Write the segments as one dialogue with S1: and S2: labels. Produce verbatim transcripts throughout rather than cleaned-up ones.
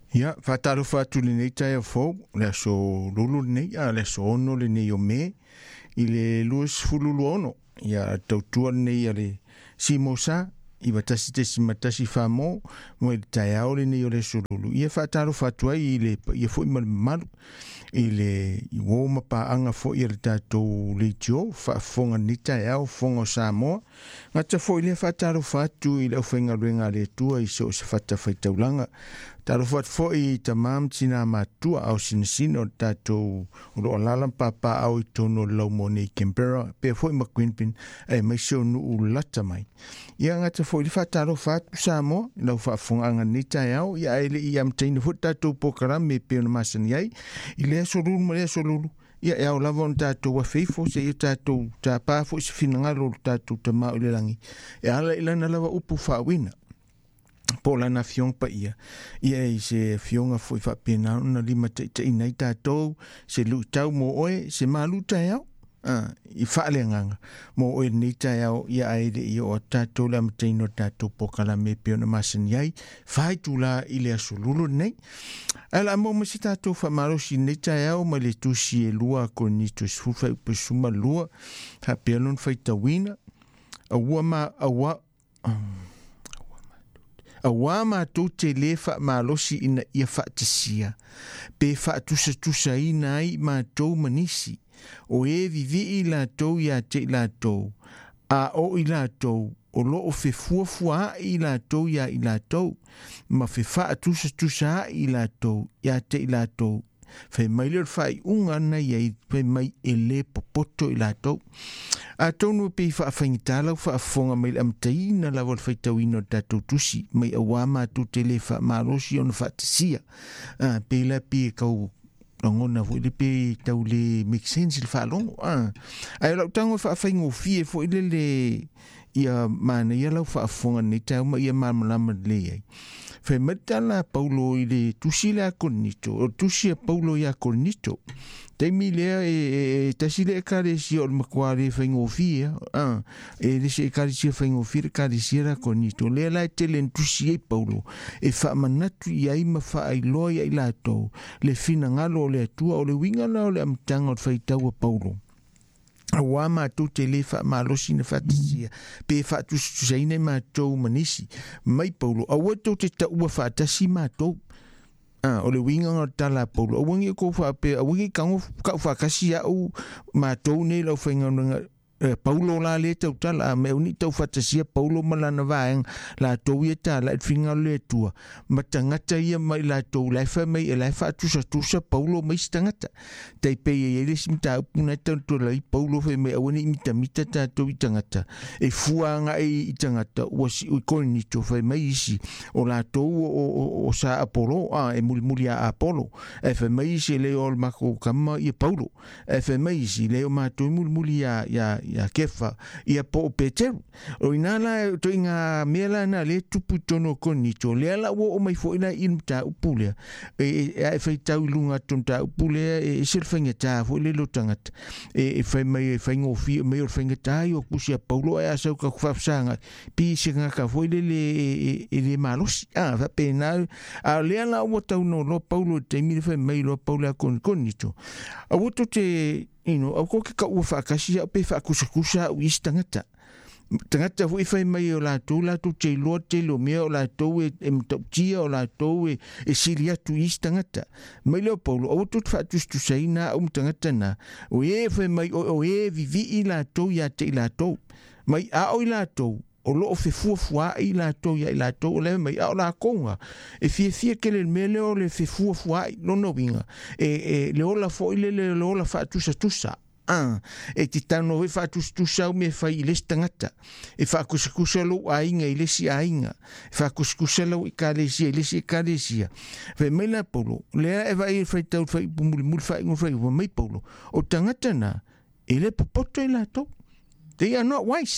S1: Ia, whātaro whātu le nei tai a fōu, le aso lulu le nei, a le aso ono le nei o me, i le luas fululu ono, ia tautua le nei a le simo sa, i watasi te si matasi whamo, mo i tai ao le nei o le aso lulu. Ia whātaro whātua i le, ia fōi malu malu, i le i wōma pa anga fōi i le tātou le tio, whaafonga ni tai ao, fonga o Samoa, ngata fōi le whātaro whātu i le whainga ruenga le tua i so se whata whaitaulanga, taro fat fo i tamam tina matua au sinisino tatou ro lalam papa au tono lau mone Canberra pe fo i makwinpin e mai so nu ulata mai ia ngata fo i fataro fat samo lau fa fonga nita yao ia ele i am tain fo tatou pokara me pe no masani ai i le so lu mo le so lu ia e au lavon tatou wa feifo se i tatou ta pa fo se finanga lo tatou tama o le langi e ala ilana lava upu fa wina po la na fiong pa ia ia i se fionga foi fa pena na lima te te nei tātou se lu tau mo oe se malu tai au ah i fa le nganga mo oe nei tai au ia ai de i o tātou la mte no tātou po kala me pe na masen yai fai tu la i le asululu nei ala mo me si tātou fa malo si nei tai au ma le tu si e lua ko ni tu su fa pe suma lua ha pe non fai tawina a wa ma a wa a wama tu te le fa malosi ina ia fa tisia pe fa tusa tusa ina ai ma tou manisi o e vivi i la tou ia te la tou a o i la tou o lo o fe fua fua i la tou ia i la tou ma fe fa tusa tusa i la tou ia te i la tou fe mai le fai unga na ia i fe mai ele popoto i la tou a tonu pe fa fangitala fa fonga mai am taina la vol fai tawino tatou tusi mai awama tu tele fa marosi on fa tsia a pe la pe kau ngona vo le pe tau le make sense le fa long a ai la tango fa fango fie fo ile le ia mana ia la fa fonga ni tau mai ia malama le ai fe metala Paulo i le tusi la conito o tusi Paulo ia conito te milea e tasi le kare si o makware faingo fia ah e le se kare si faingo fia kare si ra conito le la tele tusi e Paulo e fa manatu ia i ma fa ai loia i lato le fina ngalo le tua o le winga na o le amtanga o faitau Paulo awa ma tu te le fa ma losi na fatisia pe fa tu saine ma to manisi mai Paulo awa tu te ta ua fa tasi ma to ah o le winga o tala Paulo o wingi ko fa pe o wingi kango ka fa kasi ya o ma to ne lo fenga nga Eh, Paulo la le tau tala me uni tau fatasia Paulo malana vaeng la tau ia ta la finga le tua ma tangata ia mai la tau la fa mai la fa tu sa tu sa Paulo mai tangata tai pe ye le simta puna tau to la Paulo fe me uni mita mita ta to tangata e fuanga e tangata o si o koni to fe mai si o la tau o o sa Apollo a e mul mulia Apollo e fe mai si le ol mako kama i Paulo e fe mai si le o ma to mul mulia ya ia kefa ia po peteru o inala to inga mela na le tupu tono koni to le ala wo o mai fo ina inta upule e e fai tau lunga tonta upule e sirfenga ta fo le lotangat e e fai mai e fai ngofi mai o fenga ta o kusia Paulo e asa ka fafsanga pi singa ka fo le le e le malos a va pena a le ala wo tau no lo Paulo te mi fai mai lo Paulo kon koni to a wo to te ino au ko ka u fa kasi pe fa kusa u istangata tangata fu fa mai o la tu la tu te lo te lo me o la tu e mtoptia o la tu e silia tu istangata mai lo Paulo au tu fa tu tu saina um tangata na o e fa mai o e vivi i la tu ya te la tu mai a o la tu o lo fe fu fu i la to ya la to le mai a la konga e fie fie ke le mele o le fe fu fu no no vinga e e le ola fo ile le le ola fa tu sa tu sa ah e ti tano e fa tu tu sa me fa ile stangata e fa ku ku sa lo ainga ile si ainga fa ku ku sa lo i ka le si ile si ka le si fe me la polo le e va i fa tau fa mul mul fa ngu fa me polo o tangata na ele popoto i la to they are not wise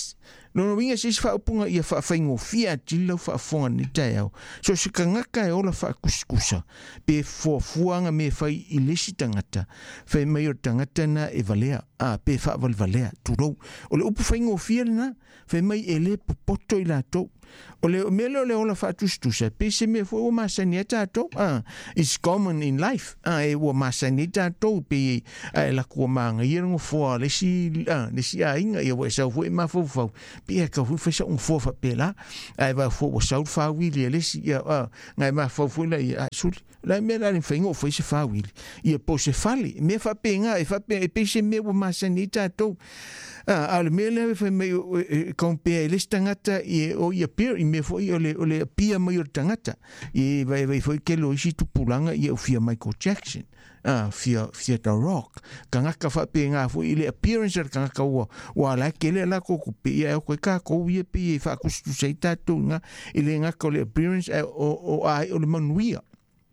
S1: no no winga sis fa upunga ia fa faingo fia tilo fa fonga ni tao so se kangaka e ola fa kuskusa pe fo fuanga me fai ilesi tangata fa mai o tangata na e valea a pe fa val valea turo o le upu faingo fia na fa mai ele poto ila to o le mele le ola fa tustusa pe se me fo o masaniata to ah it's common in life ah e o masanita to pe la ko manga ia ngo fo le si ah le si a inga ia o sa fo ma fo fo pe ka fo fa un fo fa pe la ai va fo o sa fa wi le si ia ah ngai ma fo fo la ia sul la me la fingo fo se fa wi ia po se fali me fa pe nga e fa pe pe se me o masanita to ah al mele fa me compare le stangata e o ia pe i me foi ole ole pia mai o tangata e vai vai foi ke lo isi tu pulanga i o fia Michael Jackson ah fia fia The Rock kanga ka fa pe nga foi ile appearance kanga ka wa wa la ke le la ko ku pe ia ko ka ko ia pe fa ku stu sei tatu nga ile nga ko le appearance o o ai o le manuia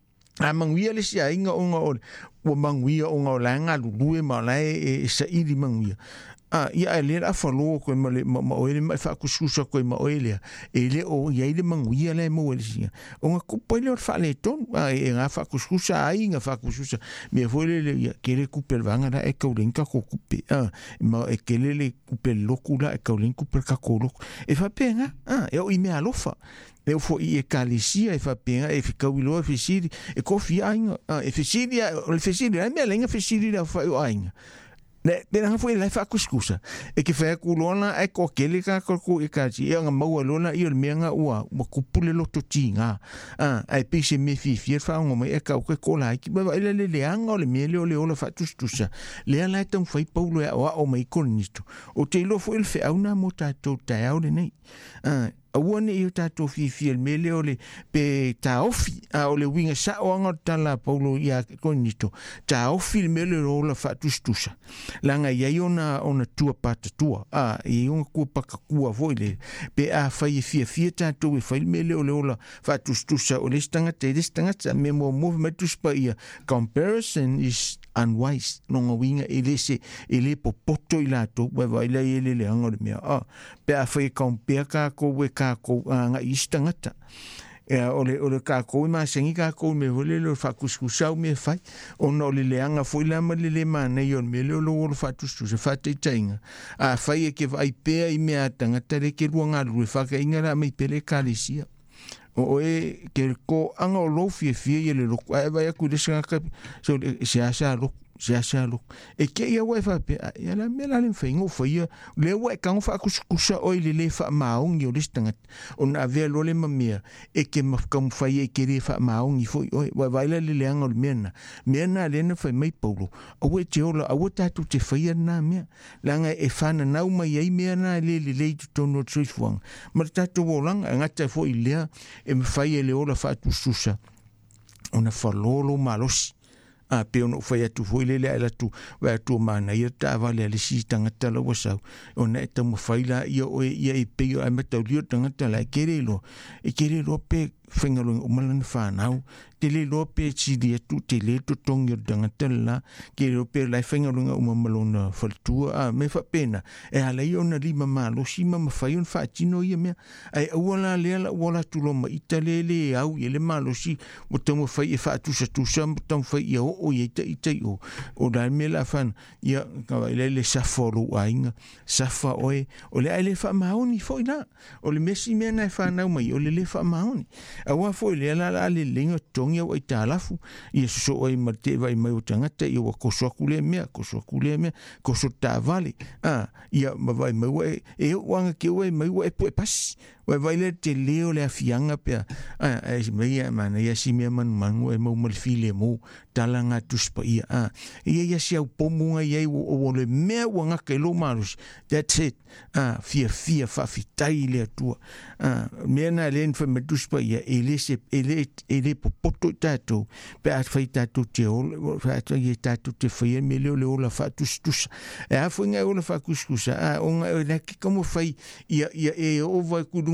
S1: a manguia le sia inga o nga o manguia o nga la nga lu e ma la e sa i di manguia ah ia ele a falo ko ma ma o ele fa kususa ko ma o ele ele o ia ele manguia le mo ele sia o nga ko pele o fa le ton a e nga fa kususa ai nga fa kususa me foi le ke le kupel vanga da e ka ulenka ko kupe ah ma e ke le kupel lokula e ka ulenka kupel ka ko e fa penga ah e o i me alofa e fo i e kalisia e fa penga e fika wilo e fisiri e kofi ainga e fisiri o fisiri e me lenga fisiri da fa o ainga ne pena foi la fa kuskusa e ke fa ku lona e ko kele ka ko ku e ka ji nga mau lona i o menga ua wa kupule lo to tinga ah ai pise me fi fi fa ngo me e ka ko ko la ki ba ile le le anga o le mele o le ola fa tustusa le la tong foi paulo e o mai konito o te lo foi il fe una mota to ta o le nei ah awone i tato fi fi el mele o le pe ta ofi a o le winga sa o anga tala paulo ia konito ta ofi el mele o la fa tustusa langa ia ona ona tua pata tua a i un ku paka ku voile pe a fa i fi fi tato e fa el mele o le ola fa tustusa o le stanga te le stanga sa memo movement tuspa ia comparison is unwise no winga ele se ele po poto ila to wa va ile ele le anga le mea a pe a fa i compare ka ko we ka ko nga istangata e ole ole ka ko ma sengi ka ko me vole lo fa kuskusa me fai ono le leanga foi la ma le le mana yon me lo lo fa tustu se fa te tainga a fai ke vai pe i me atanga tere ke ruanga lu fa ka inga la me pele kalisia o e ke ko anga lo fie fie le lo ai vai ku de sanga ka so se asa lo já já lo e que ia o fa pe ia la me la fengo foi le o e kan fa kuskusa o ile le fa maung yo listangat on ave lo le mamia e que ma kam fa e que le fa maung i foi o vai le le angol mena mena le no fa mai paulo o e te ola o ta tu te fa na me langa e fa na na mai ai mena le le le to no tsuang ma ta tu volang ngata foi le e me fa le ola fa tu susa ona fa lolo malos a pe ono foi atu foi le le la tu va tu mana ia ta vale le si tanga tala wasa ona e tamu faila ia o ia e pe ia meta dio tanga tala kerelo e kerelo pe fengalo o malan fa nau te le lo pe si dia tu te le to tong ia tanga tala kerelo pe la fengalo o mamalona faltua a me fa pena e ala ia ona lima malo si mama fa yon fa tino ia me ai wala le la wala tu lo ma italele au ia le malo si o tamu fa ia fa tu sa tu sam tamu fa ia o ia te te o o da me la fan ia ka le le sa folo ainga sa fa oe o le ele fa mauni foi na o le mesi me na fa na mai o le le fa mauni a wa foi le la la le linga tongia o ita lafu ia so o ma te vai mai o tanga te o ko so kule me ko so kule me ko so ta vale ah ia ma vai mai e wanga ke o mai o e pas wa vai le te leo le afianga pe ah e mai mana ia si me man man o mo mal file mo talanga tuspa ia ah ia ia si au pomunga ia o le me wanga ke lo malus that's it ah fia fia fa fitai le tua ah me na len fa me tuspa ia ele se ele ele poto tato pe a fai tato te o fa to ia tato te fai me le o la fa tus tus e a foi nga o la fa kuskusa ah o nga le que como fai ia ia e o vai ku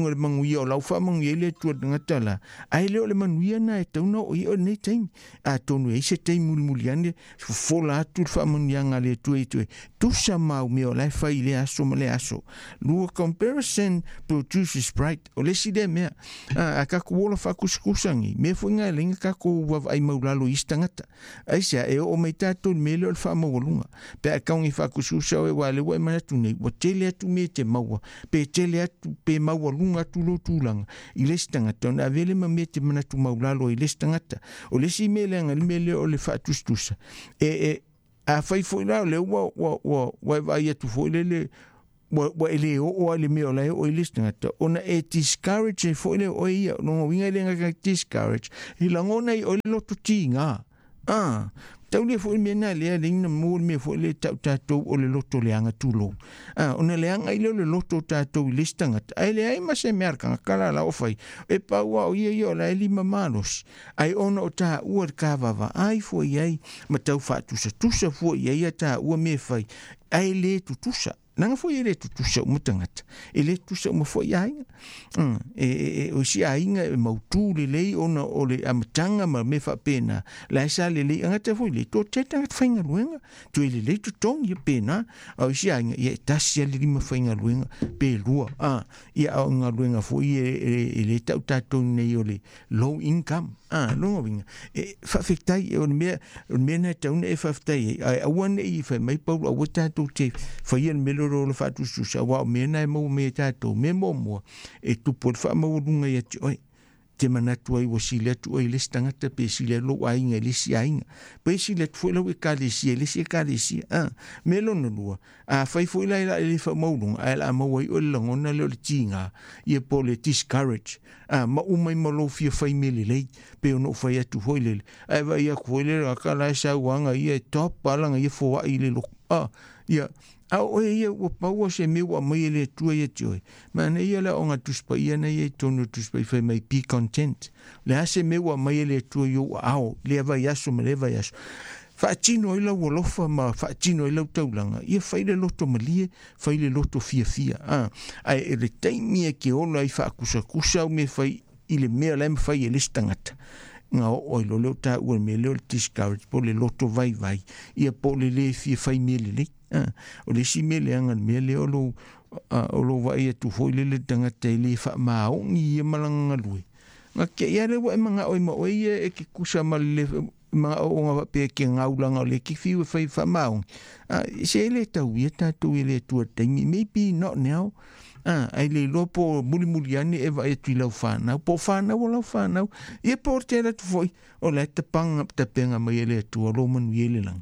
S1: lunga le manguia o lau wha manguia le tua ngata la. Ai leo le manuia na e tauna o i o nei taimi. A tonu e se taimi muli muli ane, fola atu le wha manguia ngā le tua i tue. Tusa mau me o lai whai le aso ma le aso. Lua comparison produces bright. O le si le mea. A kako wola wha kuskusangi. Me fo inga lenga kako wav ai maulalo istangata. Ai sea e o mai tātou me leo le wha mawalunga. Pe a kaungi wha kuskusa o e wale wa e manatu nei. Wa tele atu me te maua. Pe tele atu pe maua lunga atu lo tūlanga. I le stangata. O na vele ma me te manatu maulalo i le stangata. O le si me leanga le me leo o le wha tustusa. E e a whai fo ila le wa wa wa wa vai atu fo le le wa wa ele o o le me o lai o i le stangata. O na e discourage fo le o ia. No winga le nga discourage. I langona i o le loto tinga. Ah, tau le fo me na le le na mo me fo le tau tatou o le loto le anga tulo. Ah, ona le anga i le loto tatou le stangata. Ai le ai ma se merka kala la o fai. E pa wa o ia ia la lima malos. Ai ona o ta ua ka vava. Ai fo ia ma tau fa tusa tusa fo ia ia ta ua me fai. Ai le tu tusa. Nanga fo ele tu tusa umutangata. Ele tusa uma fo ia inga. Mm. E, e, o si a inga e mautu le lei ona o le amatanga ma me fa pena. La sa le lei angata fo le to teta ngat fainga luenga. Tu ele lei tu tong ia pena. O si a inga ia tasia le lima fainga luenga. Pe lua. Ah, ia o nga luenga fo ia e le tau tatou nei o le low income. Ah, longa winga. E fa fektai o me o me na tau ne fa fektai. Ai awan e fa mai pa o tatou te fa ia me lo le fa tu su sa wa me na mo me tatou me mo mo e tu por fa mo lunga ia ti oi te manatu ai wo sile tu ai le stangata pe sile lo ai nga le si ai pe sile tu lo e ka le si le si ka le si ah me lo no lua a fai foi la le fa mo lunga ai la mo ai o le ngona le le tinga ia po le discourage ah ma u mai mo lo fi fai me le le pe no fai tu foi le ai va ia ko le ka la sa wanga ia top palanga ia fo ai le lo ah ia a o ia o pau se me wa mai le tua ia tio ma ne ia la onga tuspa ia na ia tonu tuspa i fai mai be content le ase me wa mai le tua yo ao le va yaso me le va yaso fa tino ila wo lofa ma fa tino ila taulanga ia fai le loto malie fai le loto fia fia ah ai e le taimi ke ola i fa kusa kusa me fai ile me la me fai le stangata nga o lo lo ta o me lo discourage po le loto vai vai ia po le le fia fai me le ah o le si me le anga me le o lo o lo vai tu foi le le tanga te le fa ma o ni malanga lui nga ke ia le wa manga o mo ia e ke kusa mal le ma o nga pe ke nga ulanga le ki fi fa fa ma o ah se le ta wi ta tu le tu te maybe not now ah ai le lopo muli muli ani e vai tu lau fana po fana o lau fana e portera tu foi o le te panga te penga mai le tu lo man ye le lang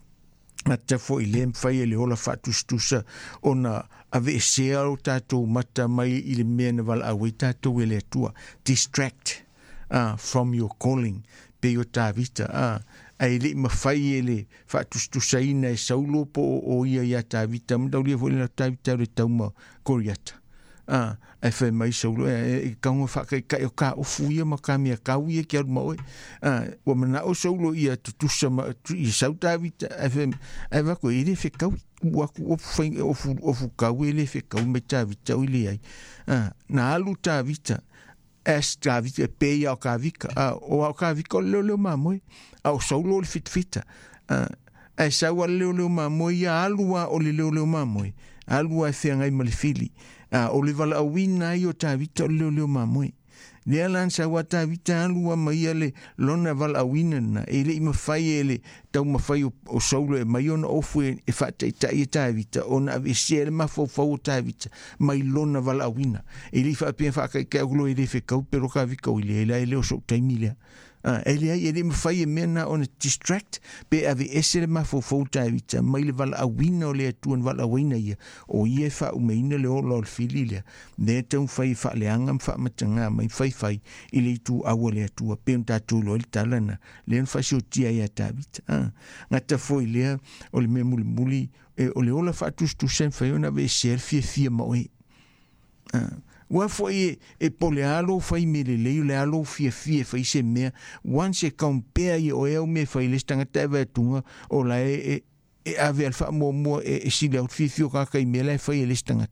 S1: ma te foi le fai le ola fatu stusa ona ave se o tato mata mai ile mena val a we tato le tua distract ah from your calling pe o ta vita ah ai le ma fai ele fatu stusa ina e saulo po o ia ia ta vita mo dau le foi le ta vita le tauma koriata ah e fe mai saulo e ka ngo fa ka o ka o fuia ma ka mia ka wi ke mo ah o mana o saulo ia tu sa i sauta vita e fe e va ko ile fe ka wa ko fa o fu o fu ka wi le fe ka me ta vita o ile ai ah na alu ta vita esta vita pe ia ka vika ah o ka vika le le mamoi au saulo fit fita ah e sa wa le le mamoi alu wa o le le mamoi alu a fe ngai mal fili ah o le vala wina i o ta vita o le le mamoi le lan sa wa ta vita alu wa mai le lona vala wina na e le ma fai ele tau ma fai o saulo e mai ona ofu e fa ta i ta vita ona ave se ma fo fo ta vita mai lona vala wina e le fa pe fa ka ka glo e le fe ka pero ka vi ka ile le le o so ta milia ah ele ai ele me fai mena on distract be ave ese ma fo fo ta vita mai le val a wina le tu en val a wina ia o ie fa o meina le o lo fililia ne tau fai fa le anga fa matanga mai fai fai ile tu a le tu pe ta tu lo il talana le fa si o tia ia ta vita ah ngata foi le o le me muli muli e o le ola fa tu tu sen fai ona ve ser fie fie mo e ah wa foi e polealo fai mele le le alo fie fie fai se me once e compare o eu me fai le stanga tava tunga o la e e ave alfa mo mo e si le fie fie ka kai mele fai le stanga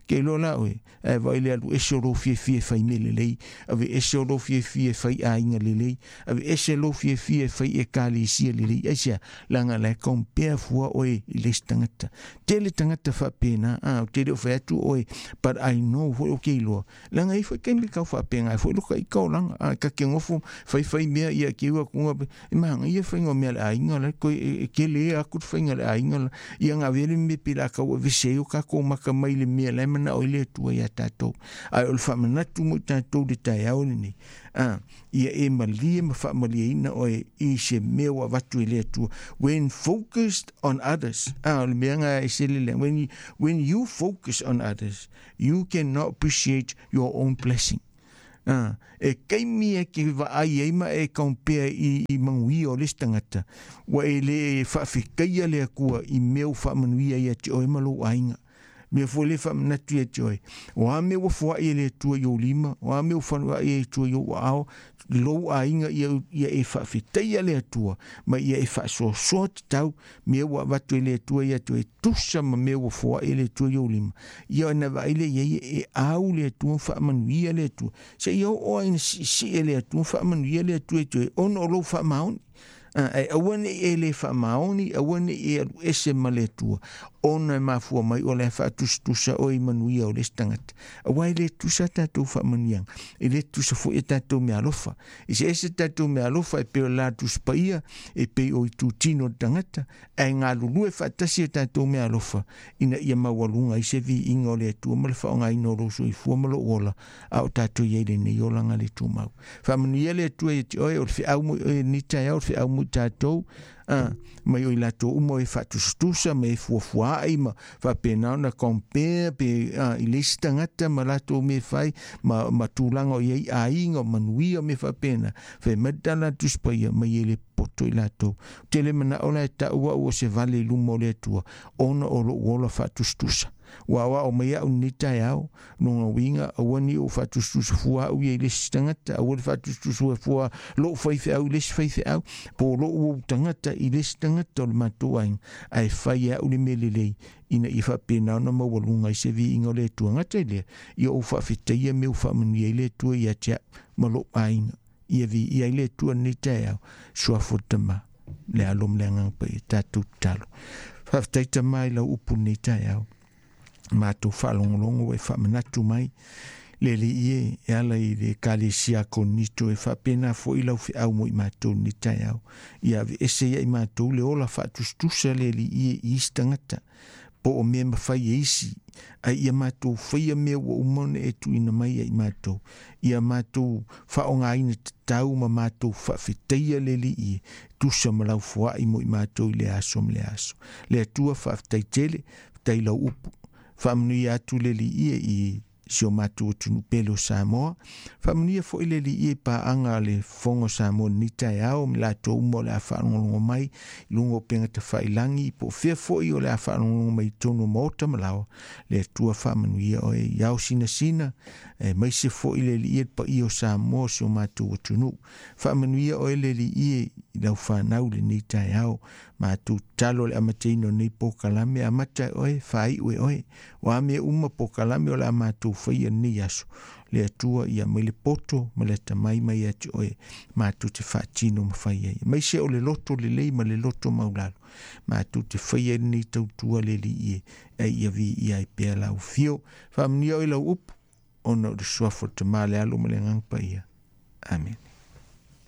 S1: ke lo la oe e vai le alu ese lo fie fie fai mele lei ave ese lo fie fie fai a inga le lei ave ese lo fie fie fai e kali sia le lei asia langa le kompea fua oe i le tangata tele tangata fa pena a tele o fa tu oe but I know ho o ke lo langa i fa ke mi ka fa pena fo lo kai ka langa ka ke ngofo fai fai mea ia ki wa ku e manga ia fa ngo mea a inga le ko ke le a ku fa inga a inga ia nga vele me pila ka o viseo ka ko maka mai le mea le mana o le tu ia tatou ai o fa mana tu mo tatou de tai au ni ah ia e malie ma fa malie ina o i se mea wa watu le tu when focused on others ah le mea nga e se le when you, when you focus on others you cannot appreciate your own blessing. Ah, e kaimi e ki wa ai e ma e kompea i, i mangui o les tangata. Wa e le whawhikaia le akua i meu whamanuia i ati o e malo ainga. Me fo le whamanatu e joy. O a me wa fua i le tua i o lima, o a me wa whanua i e tua i o ao, lou a inga ia ia e whawhitaia le atua, ma ia e whaso so tau, me wa watu i le atua ia tu e tusa ma me wa fua i le tua i o lima. Ia na wa ile ia e au le atua whamanuia le atua. Se ia o aina si si e le atua whamanuia le atua e joy, ono o lo whamaoni. Ai awane e le whamaoni, awane e alu ese male tua. Ona e mafua mai o le whatustusa o i manuia o le stangata. Awai le tusa tatou whamanuiang. E le tusa fo e tatou me alofa. E se ese tatou me alofa e peo la tuspa ia, e peo o i tu tino tangata. E ngā lulu e whatasi e tatou me alofa. Ina ia mawalunga i se vi inga o le tua male whaonga ino roso i fua malo ola. A o tatou yeile ne yolanga le tu mau. Whamanuia le tua e te oe o le fi au mo e nita e au le fi au mo tatou. Ah, mai o ilato umo e whatustusa me e fuafua ai ma whapena na kompea pe ah, i lista ngata ma lato me whai ma, ma tūlanga o iei a inga manuia me whapena whai madala tuspaia mai e le poto i lato tele mana ola e taua ua se vale lumo le tua ona o lo uola whatustusa Wawa o mai au nita e au, nunga winga, awani o whatustusu fua au i lesi tangata, awani whatustusu fua lo whaife au, lesi whaife au, po lo o tangata i lesi tangata o le matua ing, ai whai au le melelei, ina i whapena na mawalunga i se vi inga le tua ngata i lea, i o whawhitaia me o whamani i le tua i atia malo ainga, i a vi i a le tua nita e au, sua fotama, le alom le ngangpa i tatu talo. Whawhitaita mai la upu nita e au. Mātou whalongolongo e whamanatu mai le li ie e ala i le kalesia ko nito e whapena fo i lau fi au mo i mātou nita e au i ave ese ia i mātou le ola whatustusa le li ie i istangata po o mea mawhai e isi ai ia mātou whaia mea wa umone e tu ina mai i mātou ia mātou whaonga ina tau ma mātou whawhitaia le li ie tusa malau fua i mo i mātou le aso le aso le atua whawhitaitele tai lau upu Whamanui atu le li ie i sio matu o tunu pelo Samoa. Whamanui fo ile li ie pa anga le fongo Samoa nita e au, mi la to umo le a whanongo mai, lungo penga te whailangi, po fea fo i o le a whanongo mai tono maota malawa, le atua whamanui o e iau sina sina, e mai se fo ile li ie pa i o Samoa sio matu o tunu. Whamanui o ele li ie i lau whanau le nita e au, matu talo le amateino nei po kalame amata oe whai ue oe wa me uma po kalame o le amatu whaia ni aso le atua ia mai le poto ma le tamai mai ati oe matu te whaatino ma whaia mai se o le loto le lei ma le loto maulalo matu te whaia ni tautua le li ie e ia vi ia i pia lau fio whamnia oe lau upu ona o le suafo te male alo ma le ngangpa ia Amen.